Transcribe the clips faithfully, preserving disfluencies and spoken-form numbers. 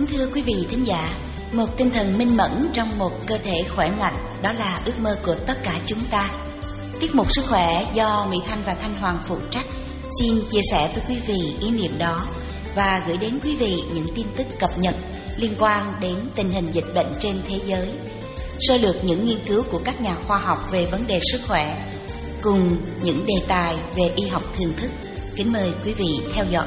thưa quý vị thính giả, một tinh thần minh mẫn trong một cơ thể khỏe mạnh, đó là ước mơ của tất cả chúng ta. Tiết mục Sức khỏe do Mỹ Thanh và Thanh Hoàng phụ trách xin chia sẻ với quý vị ý niệm đó và gửi đến quý vị những tin tức cập nhật liên quan đến tình hình dịch bệnh trên thế giới, sơ lược những nghiên cứu của các nhà khoa học về vấn đề sức khỏe, cùng những đề tài về y học thường thức. Kính mời quý vị theo dõi.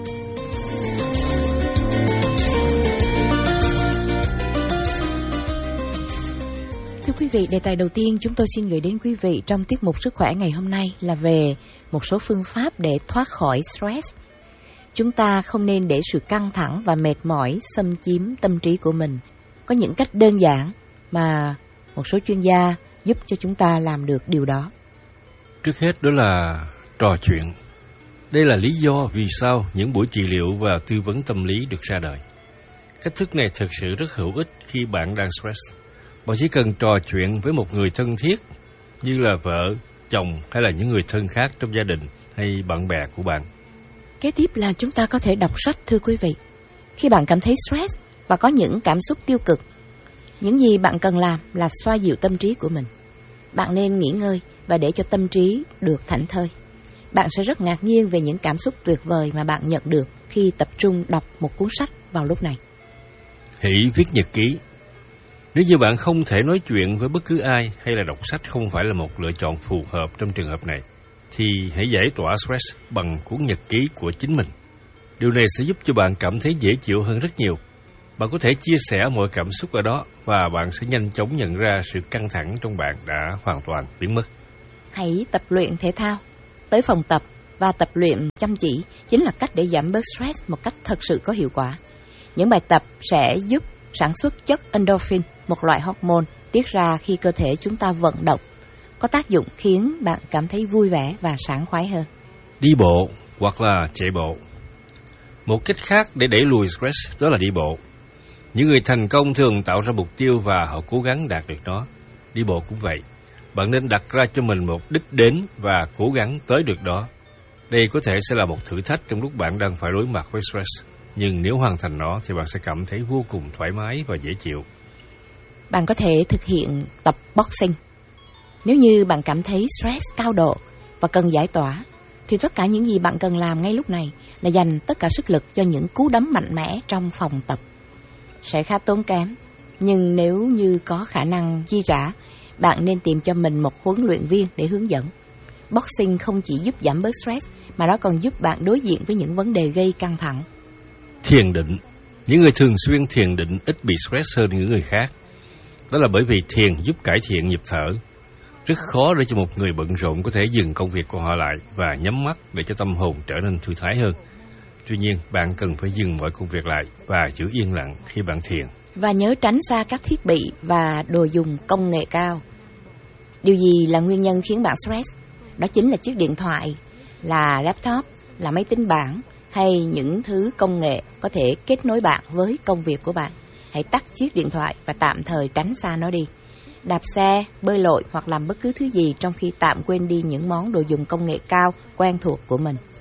Thưa quý vị, đề tài đầu tiên chúng tôi xin gửi đến quý vị trong tiết mục Sức khỏe ngày hôm nay là về một số phương pháp để thoát khỏi stress. Chúng ta không nên để sự căng thẳng và mệt mỏi xâm chiếm tâm trí của mình. Có những cách đơn giản mà một số chuyên gia giúp cho chúng ta làm được điều đó. Trước hết đó là trò chuyện. Đây là lý do vì sao những buổi trị liệu và tư vấn tâm lý được ra đời. Cách thức này thực sự rất hữu ích khi bạn đang stress. Bạn chỉ cần trò chuyện với một người thân thiết như là vợ, chồng hay là những người thân khác trong gia đình hay bạn bè của bạn. Kế tiếp là chúng ta có thể đọc sách, thưa quý vị. Khi bạn cảm thấy stress và có những cảm xúc tiêu cực, những gì bạn cần làm là xoa dịu tâm trí của mình. Bạn nên nghỉ ngơi và để cho tâm trí được thảnh thơi. Bạn sẽ rất ngạc nhiên về những cảm xúc tuyệt vời mà bạn nhận được khi tập trung đọc một cuốn sách vào lúc này. Hãy viết nhật ký. Nếu như bạn không thể nói chuyện với bất cứ ai hay là đọc sách không phải là một lựa chọn phù hợp trong trường hợp này, thì hãy giải tỏa stress bằng cuốn nhật ký của chính mình. Điều này sẽ giúp cho bạn cảm thấy dễ chịu hơn rất nhiều. Bạn có thể chia sẻ mọi cảm xúc ở đó và bạn sẽ nhanh chóng nhận ra sự căng thẳng trong bạn đã hoàn toàn biến mất. Hãy tập luyện thể thao. Tới phòng tập và tập luyện chăm chỉ chính là cách để giảm bớt stress một cách thật sự có hiệu quả. Những bài tập sẽ giúp sản xuất chất endorphin, một loại hormone tiết ra khi cơ thể chúng ta vận động, có tác dụng khiến bạn cảm thấy vui vẻ và sảng khoái hơn. Đi bộ hoặc là chạy bộ. Một cách khác để đẩy lùi stress đó là đi bộ. Những người thành công thường tạo ra mục tiêu và họ cố gắng đạt được nó. Đi bộ cũng vậy. Bạn nên đặt ra cho mình một đích đến và cố gắng tới được đó. Đây có thể sẽ là một thử thách trong lúc bạn đang phải đối mặt với stress. Nhưng nếu hoàn thành nó thì bạn sẽ cảm thấy vô cùng thoải mái và dễ chịu. Bạn có thể thực hiện tập boxing. Nếu như bạn cảm thấy stress cao độ và cần giải tỏa, thì tất cả những gì bạn cần làm ngay lúc này là dành tất cả sức lực cho những cú đấm mạnh mẽ trong phòng tập. Sẽ khá tốn kém, nhưng nếu như có khả năng chi trả, bạn nên tìm cho mình một huấn luyện viên để hướng dẫn. Boxing không chỉ giúp giảm bớt stress, mà nó còn giúp bạn đối diện với những vấn đề gây căng thẳng. Thiền định. Những người thường xuyên thiền định ít bị stress hơn những người khác. Đó là bởi vì thiền giúp cải thiện nhịp thở. Rất khó để cho một người bận rộn có thể dừng công việc của họ lại và nhắm mắt để cho tâm hồn trở nên thư thái hơn. Tuy nhiên, bạn cần phải dừng mọi công việc lại và giữ yên lặng khi bạn thiền. Và nhớ tránh xa các thiết bị và đồ dùng công nghệ cao. Điều gì là nguyên nhân khiến bạn stress? Đó chính là chiếc điện thoại, là laptop, là máy tính bảng hay những thứ công nghệ có thể kết nối bạn với công việc của bạn. Hãy tắt chiếc điện thoại và tạm thời tránh xa nó đi. Đạp xe, bơi lội hoặc làm bất cứ thứ gì trong khi tạm quên đi những món đồ dùng công nghệ cao quen thuộc của mình.